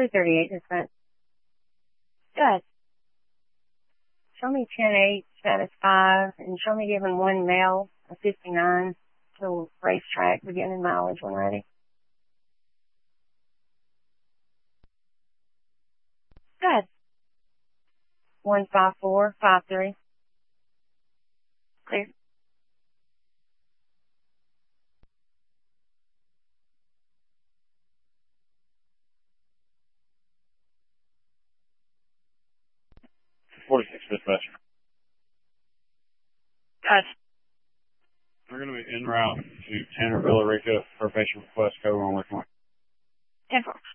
338 dispatch. Good. Show me 10-8, status 5, and show me giving one male a 59 to racetrack, beginning mileage when ready. Good. 15453. Clear. Dispatcher. Good. We're going to be en route to Tanner, Villa Rica for patient request. Go on with 10-4.